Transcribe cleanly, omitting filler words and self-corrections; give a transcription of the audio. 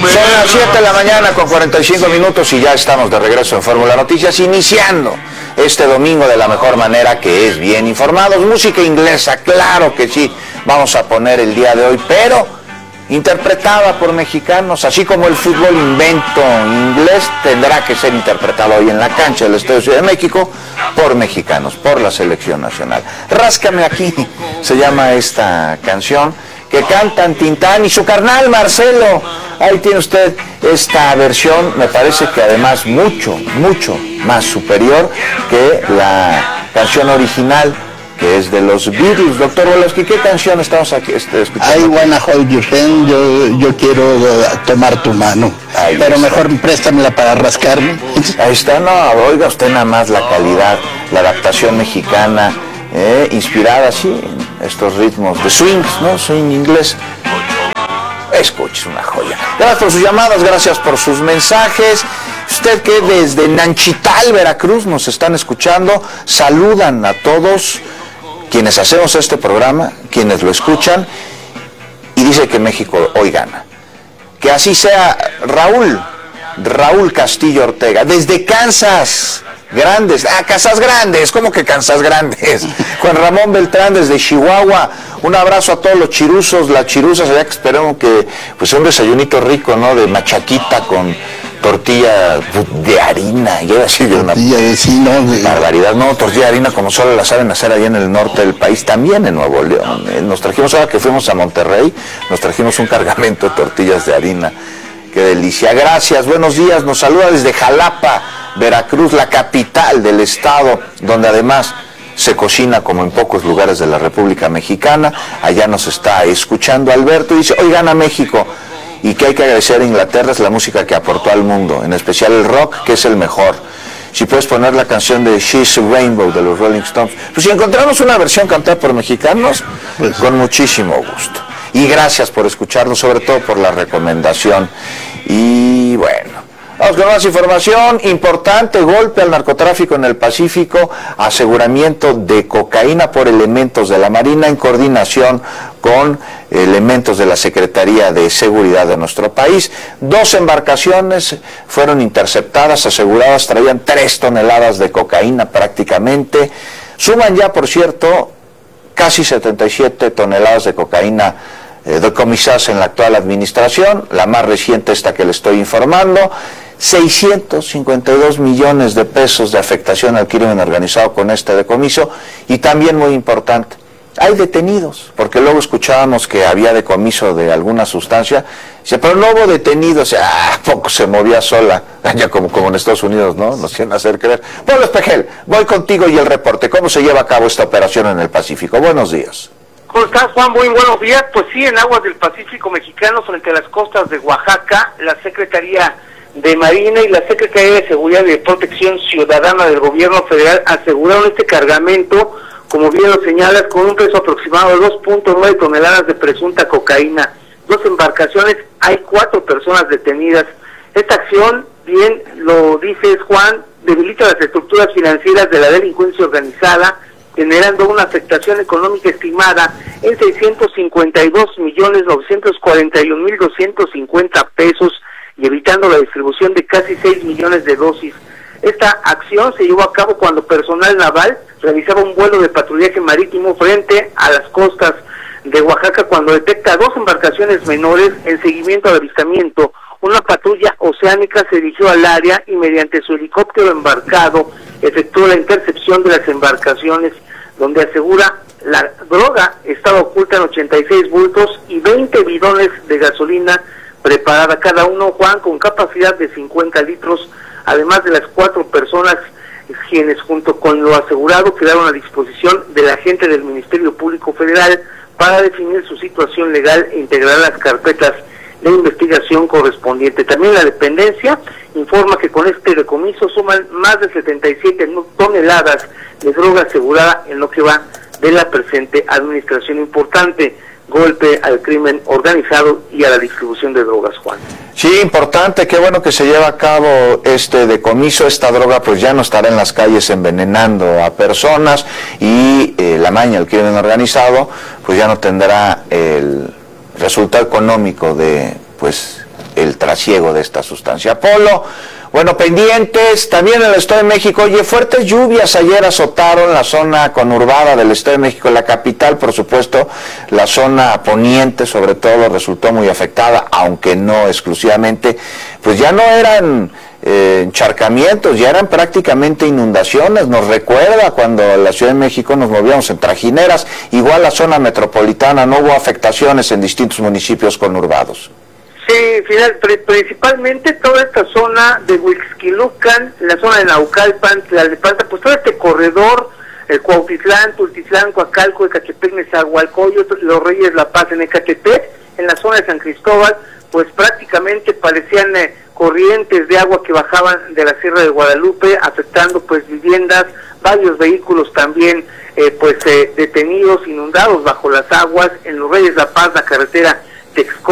Son las 7 de la mañana con 45 minutos y ya estamos de regreso en Fórmula Noticias, iniciando este domingo de la mejor manera, que es bien informados. Música inglesa, claro que sí, vamos a poner el día de hoy, pero interpretada por mexicanos, así como el fútbol invento inglés tendrá que ser interpretado hoy en la cancha del Estadio Ciudad de México por mexicanos, por la selección nacional. Ráscame aquí, se llama esta canción, que cantan Tintán y su carnal Marcelo. Ahí tiene usted esta versión, me parece que además mucho más superior que la canción original, que es de los Beatles. Doctor Volosky, ¿qué canción estamos aquí escuchando? I wanna hold your hand, yo quiero tomar tu mano. Ahí pero está. Mejor préstamela para rascarme. Ahí está, no, oiga usted nada más la calidad, la adaptación mexicana, inspirada así en estos ritmos de swings, ¿no? Swing inglés. Escuche, una joya. Gracias por sus llamadas, gracias por sus mensajes. Usted que desde Nanchital, Veracruz, nos están escuchando, saludan a todos quienes hacemos este programa, quienes lo escuchan, y dice que México hoy gana. Que así sea. Raúl Castillo Ortega, desde Kansas Grandes, Casas Grandes, ¿cómo que Kansas Grandes? Juan Ramón Beltrán desde Chihuahua, un abrazo a todos los chiruzos, las chiruzas, allá que esperemos que pues un desayunito rico, ¿no? De machaquita con tortilla de harina, y así de una barbaridad, no, tortilla de harina como solo la saben hacer allá en el norte del país, también en Nuevo León. Nos trajimos, ahora que fuimos a Monterrey, nos trajimos un cargamento de tortillas de harina. Qué delicia, gracias, buenos días, nos saluda desde Jalapa, Veracruz, la capital del estado, donde además se cocina como en pocos lugares de la República Mexicana. Allá nos está escuchando Alberto y dice, hoy gana México, y que hay que agradecer a Inglaterra es la música que aportó al mundo, en especial el rock, que es el mejor. Si puedes poner la canción de She's a Rainbow de los Rolling Stones, pues si encontramos una versión cantada por mexicanos, pues con muchísimo gusto. Y gracias por escucharnos, sobre todo por la recomendación. Y bueno, vamos con más información importante. Golpe al narcotráfico en el Pacífico, aseguramiento de cocaína por elementos de la Marina en coordinación con elementos de la Secretaría de Seguridad de nuestro país. 2 embarcaciones fueron interceptadas, aseguradas, traían 3 toneladas de cocaína prácticamente. Suman ya, por cierto, casi 77 toneladas de cocaína decomisadas en la actual administración, la más reciente esta que le estoy informando. 652 millones de pesos de afectación al crimen organizado con este decomiso, y también muy importante, hay detenidos, porque luego escuchábamos que había decomiso de alguna sustancia, pero no hubo detenidos, poco se movía sola, ya como en Estados Unidos, ¿no? Nos quieren hacer creer. Pablo Espejel, voy contigo y el reporte, ¿cómo se lleva a cabo esta operación en el Pacífico? Buenos días. ¿Cómo estás, Juan? Muy buenos días. Pues sí, en aguas del Pacífico mexicano, frente a las costas de Oaxaca, la Secretaría de Marina y la Secretaría de Seguridad y de Protección Ciudadana del Gobierno Federal aseguraron este cargamento, como bien lo señalas, con un peso aproximado de 2.9 toneladas de presunta cocaína. 2 embarcaciones, hay 4 personas detenidas. Esta acción, bien lo dices, Juan, debilita las estructuras financieras de la delincuencia organizada, generando una afectación económica estimada en 652.941.250 pesos y evitando la distribución de casi 6 millones de dosis. Esta acción se llevó a cabo cuando personal naval realizaba un vuelo de patrullaje marítimo frente a las costas de Oaxaca, cuando detecta 2 embarcaciones menores. En seguimiento al avistamiento, una patrulla oceánica se dirigió al área y mediante su helicóptero embarcado efectuó la intercepción de las embarcaciones, donde asegura la droga estaba oculta en 86 bultos y 20 bidones de gasolina preparada, cada uno, Juan, con capacidad de 50 litros, además de las 4 personas quienes junto con lo asegurado quedaron a disposición del agente del Ministerio Público Federal para definir su situación legal e integrar las carpetas de investigación correspondiente. También la dependencia informa que con este decomiso suman más de 77 toneladas de droga asegurada en lo que va de la presente administración. Importante golpe al crimen organizado y a la distribución de drogas, Juan. Sí, importante, qué bueno que se lleva a cabo este decomiso. Esta droga pues ya no estará en las calles envenenando a personas, y la maña, el crimen organizado, pues ya no tendrá el resultado económico de pues el trabajo trasiego de esta sustancia. Polo, bueno, pendientes, también en el Estado de México, oye, fuertes lluvias ayer azotaron la zona conurbada del Estado de México, la capital, por supuesto, la zona poniente sobre todo resultó muy afectada, aunque no exclusivamente, pues ya no eran encharcamientos, ya eran prácticamente inundaciones. Nos recuerda cuando en la Ciudad de México nos movíamos en trajineras, igual la zona metropolitana, no hubo afectaciones en distintos municipios conurbados. Sí, principalmente toda esta zona de Huixquilucan, la zona de Naucalpan, Tlalnepantla, pues todo este corredor, Cuautitlán, Tultitlán, Coacalco, Ecatepec, Nezahualcóyotl, Los Reyes, La Paz, en Ecatepec, en la zona de San Cristóbal, pues prácticamente parecían corrientes de agua que bajaban de la Sierra de Guadalupe, afectando pues viviendas, varios vehículos también detenidos, inundados bajo las aguas. En Los Reyes, La Paz, la carretera Texcoco